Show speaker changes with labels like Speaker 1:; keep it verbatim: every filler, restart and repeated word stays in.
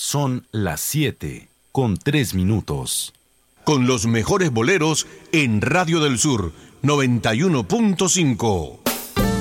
Speaker 1: Son las siete con tres minutos.
Speaker 2: Con los mejores boleros en Radio del Sur noventa y uno punto cinco.